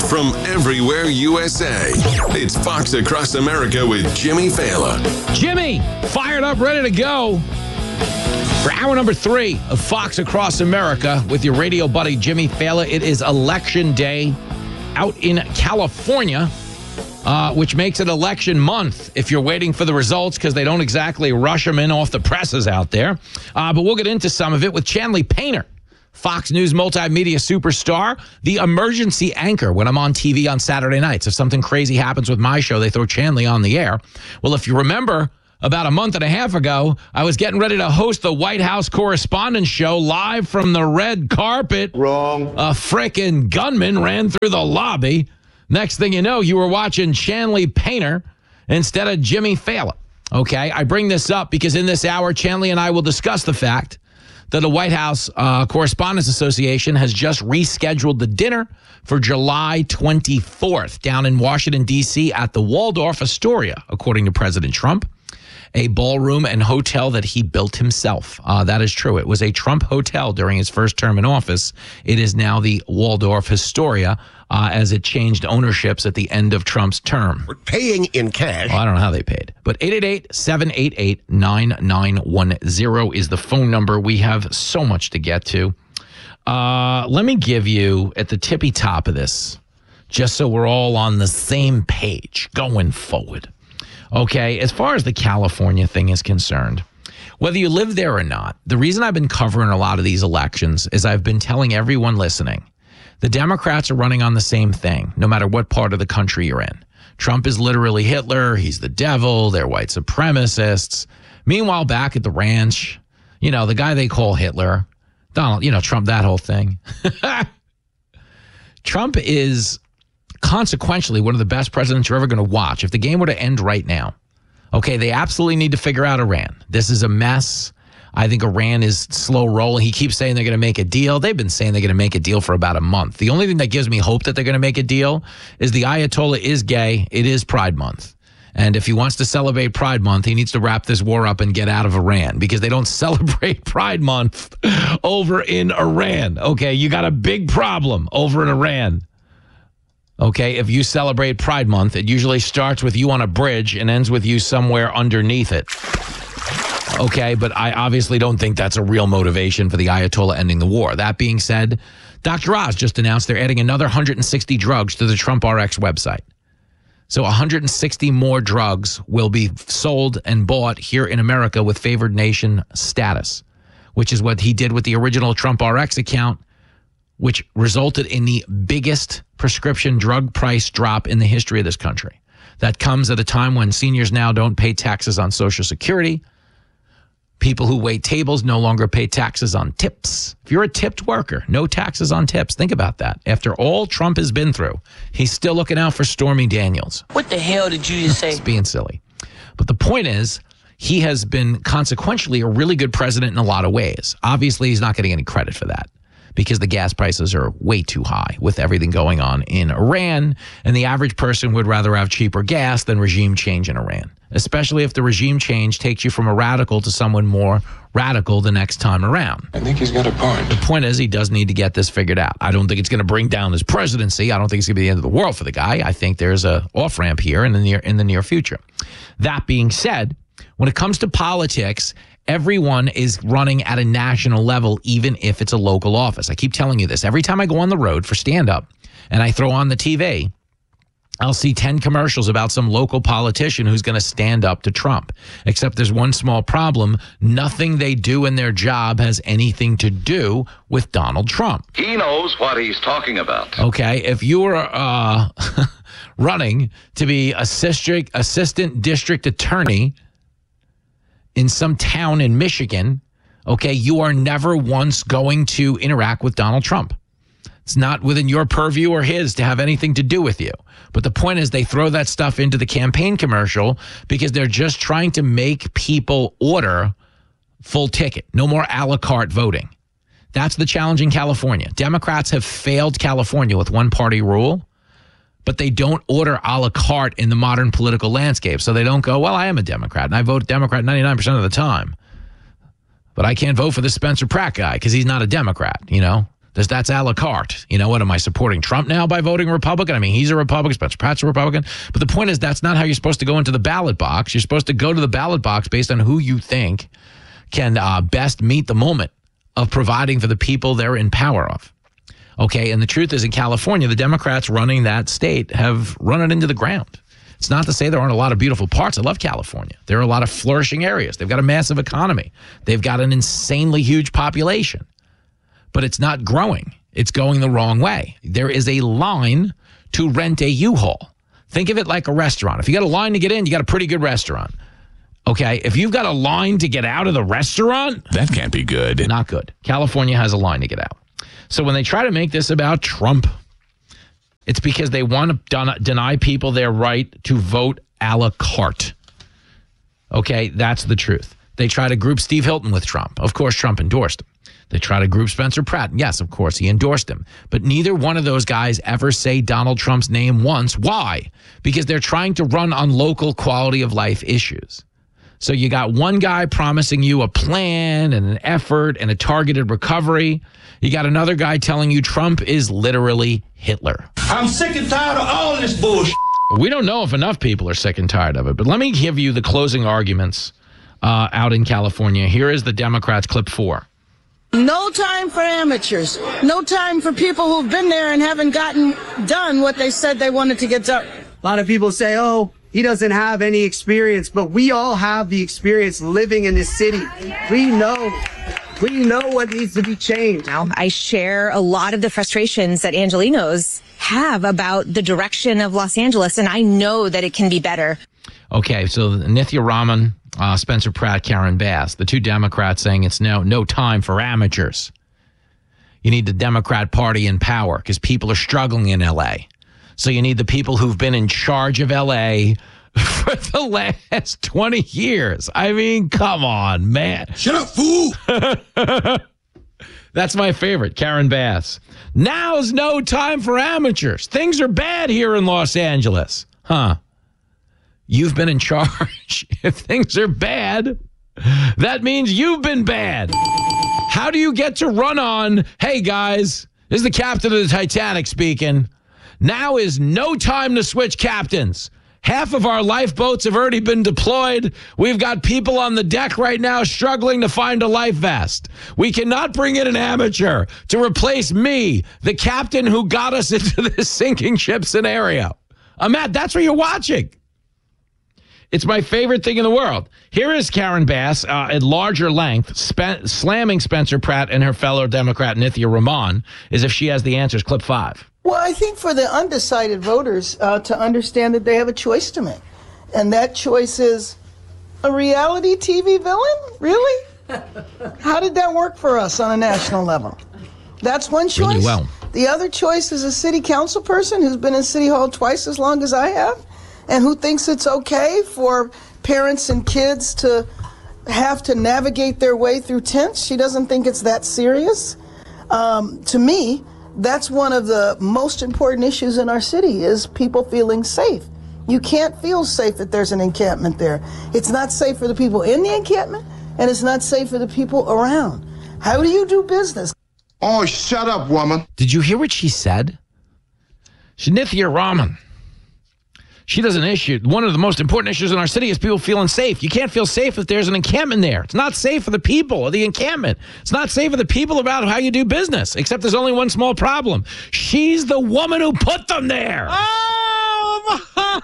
from everywhere USA. It's Fox Across America with Jimmy Fallon. Jimmy, fired up, ready to go for hour number 3 of Fox Across America with your radio buddy, Jimmy Fallon. It is election day out in California, which makes it election month if you're waiting for the results because they don't exactly rush them in off the presses out there. But we'll get into some of it with Chanley Painter, Fox News multimedia superstar, the emergency anchor when I'm on TV on Saturday nights. If something crazy happens with my show, they throw Chanley on the air. Well, if you remember, about a month and a half ago, I was getting ready to host the White House Correspondents' Show live from the red carpet. Wrong. A frickin' gunman ran through the lobby. Next thing you know, you were watching Chanley Painter instead of Jimmy Fallon. Okay, I bring this up because in this hour, Chanley and I will discuss the fact that the White House Correspondents Association has just rescheduled the dinner for July 24th down in Washington, D.C. at the Waldorf Astoria, according to President Trump, a ballroom and hotel that he built himself. That is true. It was a Trump hotel during his first term in office. It is now the Waldorf Astoria as it changed ownerships at the end of Trump's term. We're paying in cash. Well, I don't know how they paid. But 888-788-9910 is the phone number. We have so much to get to. Let me give you at the tippy top of this, just so we're all on the same page going forward. Okay, as far as the California thing is concerned, whether you live there or not, the reason I've been covering a lot of these elections is I've been telling everyone listening, the Democrats are running on the same thing, no matter what part of the country you're in. Trump is literally Hitler. He's the devil. They're white supremacists. Meanwhile, back at the ranch, you know, the guy they call Hitler, Donald, you know, Trump, that whole thing. Trump is consequentially one of the best presidents you're ever going to watch. If the game were to end right now, okay, they absolutely need to figure out Iran. This is a mess. I think Iran is slow rolling. He keeps saying they're going to make a deal. They've been saying they're going to make a deal for about a month. The only thing that gives me hope that they're going to make a deal is the Ayatollah is gay. It is Pride Month. And if he wants to celebrate Pride Month, he needs to wrap this war up and get out of Iran because they don't celebrate Pride Month over in Iran. Okay, you got a big problem over in Iran. Okay, if you celebrate Pride Month, it usually starts with you on a bridge and ends with you somewhere underneath it. Okay, but I obviously don't think that's a real motivation for the Ayatollah ending the war. That being said, Dr. Oz just announced they're adding another 160 drugs to the Trump RX website. So 160 more drugs will be sold and bought here in America with favored nation status, which is what he did with the original Trump RX account, which resulted in the biggest prescription drug price drop in the history of this country. That comes at a time when seniors now don't pay taxes on Social Security. People who wait tables no longer pay taxes on tips. If you're a tipped worker, no taxes on tips. Think about that. After all Trump has been through, he's still looking out for Stormy Daniels. What the hell did you just say? It's being silly. But the point is, he has been consequentially a really good president in a lot of ways. Obviously, he's not getting any credit for that, because the gas prices are way too high with everything going on in Iran, and the average person would rather have cheaper gas than regime change in Iran, especially if the regime change takes you from a radical to someone more radical the next time around. I think he's got a point. The point is, he does need to get this figured out. I don't think it's going to bring down his presidency. I don't think it's going to be the end of the world for the guy. I think there's a off-ramp here in the near future. That being said, when it comes to politics, everyone is running at a national level, even if it's a local office. I keep telling you this. Every time I go on the road for stand-up and I throw on the TV, I'll see 10 commercials about some local politician who's going to stand up to Trump. Except there's one small problem. Nothing they do in their job has anything to do with Donald Trump. He knows what he's talking about. Okay, if you were running to be assistant district attorney in some town in Michigan, okay, you are never once going to interact with Donald Trump. It's not within your purview or his to have anything to do with you. But the point is, they throw that stuff into the campaign commercial because they're just trying to make people order full ticket. No more a la carte voting. That's the challenge in California. Democrats have failed California with one-party rule, but they don't order a la carte in the modern political landscape. So they don't go, well, I am a Democrat, and I vote Democrat 99% of the time. But I can't vote for the Spencer Pratt guy because he's not a Democrat, you know? That's a la carte. You know what? Am I supporting Trump now by voting Republican? I mean, he's a Republican. Spencer Pratt's a Republican. But the point is, that's not how you're supposed to go into the ballot box. You're supposed to go to the ballot box based on who you think can best meet the moment of providing for the people they're in power of. Okay, and the truth is, in California, the Democrats running that state have run it into the ground. It's not to say there aren't a lot of beautiful parts. I love California. There are a lot of flourishing areas. They've got a massive economy. They've got an insanely huge population. But it's not growing. It's going the wrong way. There is a line to rent a U-Haul. Think of it like a restaurant. If you got a line to get in, you got a pretty good restaurant. Okay, if you've got a line to get out of the restaurant, That can't be good. not good. California has a line to get out. So when they try to make this about Trump, it's because they want to deny people their right to vote a la carte. Okay, that's the truth. They try to group Steve Hilton with Trump. Of course, Trump endorsed him. They try to group Spencer Pratt. Yes, of course, he endorsed him. But neither one of those guys ever say Donald Trump's name once. Why? Because they're trying to run on local quality of life issues. So you got one guy promising you a plan and an effort and a targeted recovery. You got another guy telling you Trump is literally Hitler. I'm sick and tired of all this bullshit. We don't know if enough people are sick and tired of it, but let me give you the closing arguments out in California. Here is the Democrats' clip 4. No time for amateurs. No time for people who've been there and haven't done what they said they wanted to get done. A lot of people say, oh, he doesn't have any experience, but we all have the experience living in this city. We know what needs to be changed. I share a lot of the frustrations that Angelenos have about the direction of Los Angeles, and I know that it can be better. Okay, so Nithya Raman, Spencer Pratt, Karen Bass, the two Democrats saying it's no time for amateurs. You need the Democrat Party in power because people are struggling in L.A. So you need the people who've been in charge of L.A. for the last 20 years. I mean, come on, man. Shut up, fool. That's my favorite, Karen Bass. Now's no time for amateurs. Things are bad here in Los Angeles. Huh. You've been in charge. If things are bad, that means you've been bad. How do you get to run on, hey, guys, this is the captain of the Titanic speaking. Now is no time to switch captains. Half of our lifeboats have already been deployed. We've got people on the deck right now struggling to find a life vest. We cannot bring in an amateur to replace me, the captain who got us into this sinking ship scenario. Matt, that's what you're watching. It's my favorite thing in the world. Here is Karen Bass at larger length, slamming Spencer Pratt and her fellow Democrat Nithya Raman as if she has the answers. Clip 5. Well, I think for the undecided voters to understand that they have a choice to make. And that choice is a reality TV villain? Really? How did that work for us on a national level? That's one choice. Really well. The other choice is a city council person who's been in City Hall twice as long as I have and who thinks it's okay for parents and kids to have to navigate their way through tents. She doesn't think it's that serious. To me, that's one of the most important issues in our city is people feeling safe. You can't feel safe if there's an encampment there. It's not safe for the people in the encampment, and it's not safe for the people around. How do you do business? Oh, shut up, woman. Did you hear what she said? Nithya Raman. She does an issue. One of the most important issues in our city is people feeling safe. You can't feel safe if there's an encampment there. It's not safe for the people of the encampment. It's not safe for the people about how you do business, except there's only one small problem. She's the woman who put them there. Oh,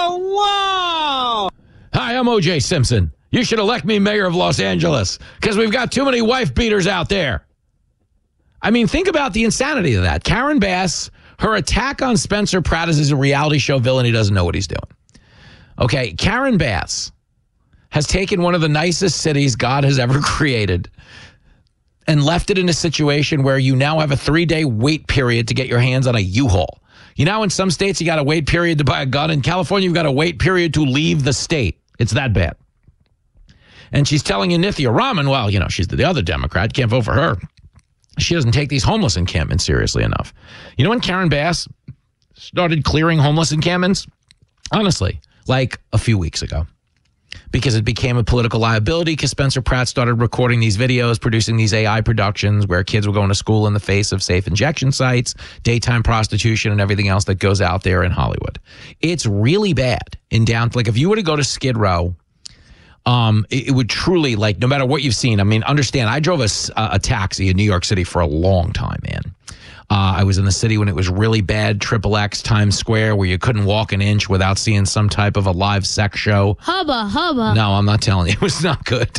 wow. Hi, I'm O.J. Simpson. You should elect me mayor of Los Angeles because we've got too many wife beaters out there. I mean, think about the insanity of that. Karen Bass, her attack on Spencer Pratt is a reality show villain. He doesn't know what he's doing. Okay, Karen Bass has taken one of the nicest cities God has ever created and left it in a situation where you now have a 3-day wait period to get your hands on a U-Haul. You know, in some states, you got a wait period to buy a gun. In California, you've got a wait period to leave the state. It's that bad. And she's telling you, Nithya Raman, well, you know, she's the other Democrat. Can't vote for her. She doesn't take these homeless encampments seriously enough. You know when Karen Bass started clearing homeless encampments? Honestly, like a few weeks ago. because it became a political liability because Spencer Pratt started recording these videos, producing these AI productions where kids were going to school in the face of safe injection sites, daytime prostitution, and everything else that goes out there in Hollywood. It's really bad like if you were to go to Skid Row, it would truly, like, no matter what you've seen. I mean, understand, I drove a taxi in New York City for a long time, man. I was in the city when it was really bad, XXX Times Square, where you couldn't walk an inch without seeing some type of a live sex show. Hubba, hubba. No, I'm not telling you. It was not good.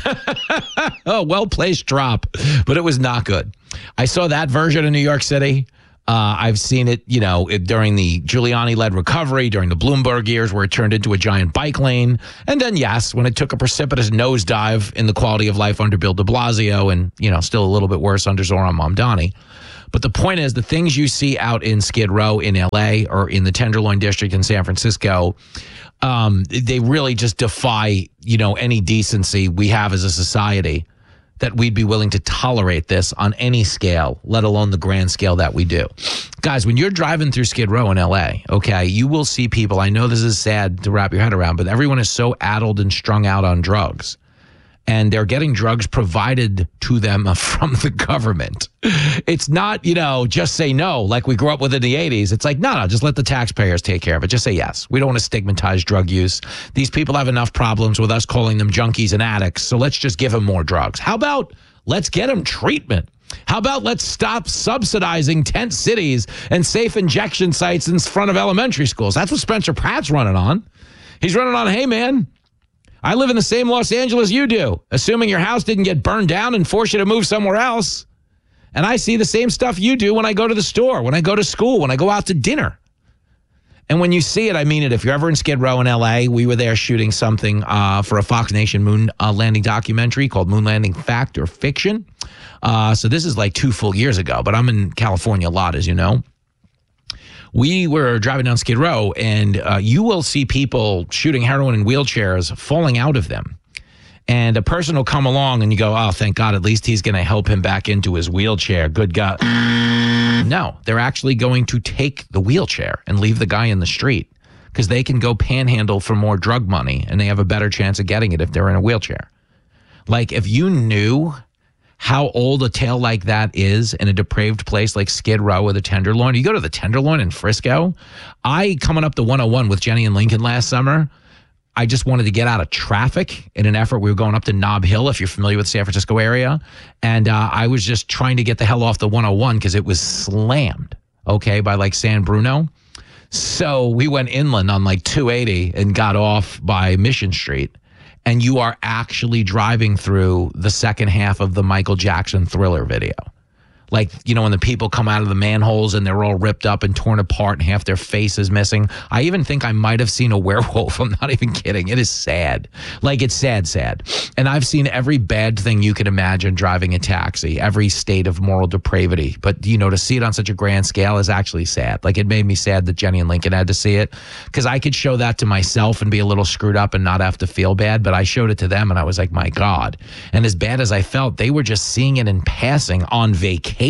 Oh, well-placed drop, but it was not good. I saw that version of New York City. I've seen it, during the Giuliani-led recovery, during the Bloomberg years where it turned into a giant bike lane. And then, yes, when it took a precipitous nosedive in the quality of life under Bill de Blasio and, still a little bit worse under Zoran Mamdani. But the point is, the things you see out in Skid Row in L.A. or in the Tenderloin District in San Francisco, they really just defy, any decency we have as a society, that we'd be willing to tolerate this on any scale, let alone the grand scale that we do. Guys, when you're driving through Skid Row in L.A., okay, you will see people. I know this is sad to wrap your head around, but everyone is so addled and strung out on drugs. And they're getting drugs provided to them from the government. It's not, just say no like we grew up with in the 80s. It's like, no, just let the taxpayers take care of it. Just say yes. We don't want to stigmatize drug use. These people have enough problems with us calling them junkies and addicts, so let's just give them more drugs. How about let's get them treatment? How about let's stop subsidizing tent cities and safe injection sites in front of elementary schools? That's what Spencer Pratt's running on. He's running on, hey, man, I live in the same Los Angeles you do, assuming your house didn't get burned down and force you to move somewhere else. And I see the same stuff you do when I go to the store, when I go to school, when I go out to dinner. And when you see it, I mean it. If you're ever in Skid Row in L.A., we were there shooting something for a Fox Nation moon landing documentary called Moon Landing Fact or Fiction. So this is like 2 full years ago, but I'm in California a lot, as you know. We were driving down Skid Row, and you will see people shooting heroin in wheelchairs falling out of them. And a person will come along, and you go, oh, thank God, at least he's going to help him back into his wheelchair. Good God. No, they're actually going to take the wheelchair and leave the guy in the street because they can go panhandle for more drug money, and they have a better chance of getting it if they're in a wheelchair. Like, if you knew how old a tale like that is in a depraved place like Skid Row or the Tenderloin. You go to the Tenderloin in Frisco. Coming up the 101 with Jenny and Lincoln last summer, I just wanted to get out of traffic in an effort. We were going up to Nob Hill, if you're familiar with the San Francisco area. And I was just trying to get the hell off the 101 because it was slammed, by like San Bruno. So we went inland on like 280 and got off by Mission Street. And you are actually driving through the second half of the Michael Jackson Thriller video. Like, when the people come out of the manholes and they're all ripped up and torn apart and half their face is missing. I even think I might have seen a werewolf. I'm not even kidding. It is sad. Like, it's sad. And I've seen every bad thing you can imagine driving a taxi, every state of moral depravity. But, to see it on such a grand scale is actually sad. Like, it made me sad that Jenny and Lincoln had to see it because I could show that to myself and be a little screwed up and not have to feel bad. But I showed it to them and I was like, my God. And as bad as I felt, they were just seeing it in passing on vacation.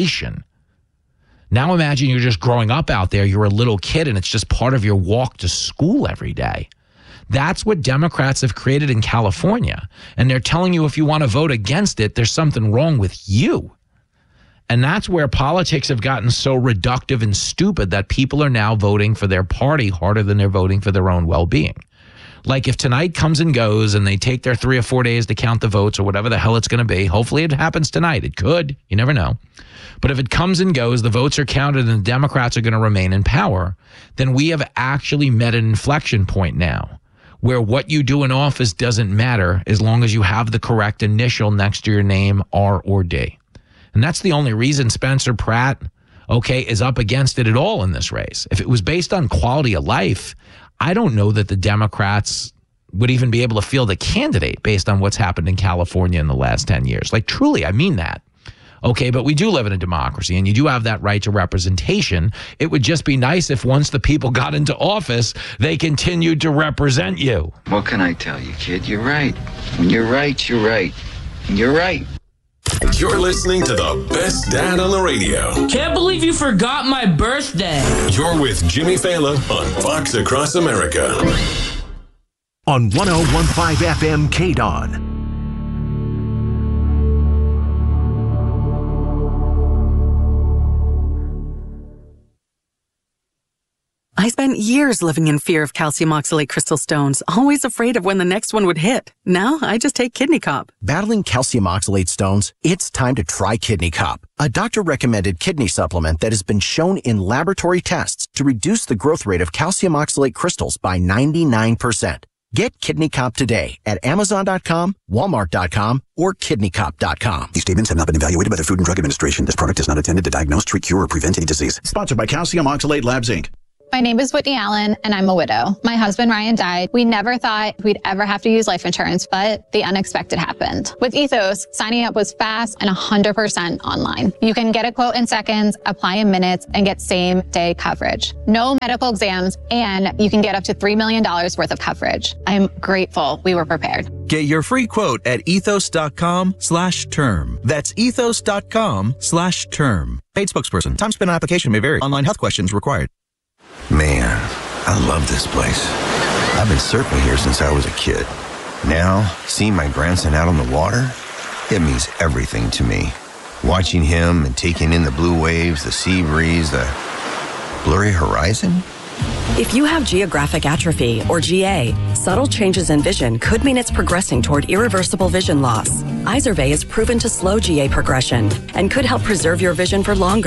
Now imagine you're just growing up out there. You're a little kid and it's just part of your walk to school every day. That's what Democrats have created in California. And they're telling you if you want to vote against it, there's something wrong with you. And that's where politics have gotten so reductive and stupid that people are now voting for their party harder than they're voting for their own well-being. Like if tonight comes and goes and they take their 3 or 4 days to count the votes or whatever the hell it's going to be, hopefully it happens tonight. It could. You never know. But if it comes and goes, the votes are counted and the Democrats are going to remain in power, then we have actually met an inflection point now where what you do in office doesn't matter as long as you have the correct initial next to your name, R or D. And that's the only reason Spencer Pratt, is up against it at all in this race. If it was based on quality of life, I don't know that the Democrats would even be able to field a candidate based on what's happened in California in the last 10 years. Like, truly, I mean that. But we do live in a democracy, and you do have that right to representation. It would just be nice if once the people got into office, they continued to represent you. What can I tell you, kid? You're right. When you're right, you're right. And you're right. You're listening to the best dad on the radio. Can't believe you forgot my birthday. You're with Jimmy Fallon on Fox Across America. on 101.5 FM KDON. I spent years living in fear of calcium oxalate crystal stones, always afraid of when the next one would hit. Now I just take Kidney Cop. Battling calcium oxalate stones? It's time to try Kidney Cop, a doctor-recommended kidney supplement that has been shown in laboratory tests to reduce the growth rate of calcium oxalate crystals by 99%. Get Kidney Cop today at Amazon.com, Walmart.com, or KidneyCop.com. These statements have not been evaluated by the Food and Drug Administration. This product is not intended to diagnose, treat, cure, or prevent any disease. Sponsored by Calcium Oxalate Labs, Inc. My name is Whitney Allen, and I'm a widow. My husband, Ryan, died. We never thought we'd ever have to use life insurance, but the unexpected happened. With Ethos, signing up was fast and 100% online. You can get a quote in seconds, apply in minutes, and get same-day coverage. No medical exams, and you can get up to $3 million worth of coverage. I'm grateful we were prepared. Get your free quote at ethos.com/term. That's ethos.com/term. Paid spokesperson. Time spent on application may vary. Online health questions required. Man, I love this place. I've been surfing here since I was a kid. Now, seeing my grandson out on the water, it means everything to me. Watching him and taking in the blue waves, the sea breeze, the blurry horizon. If you have geographic atrophy, or GA, subtle changes in vision could mean it's progressing toward irreversible vision loss. Izervay is proven to slow GA progression and could help preserve your vision for longer.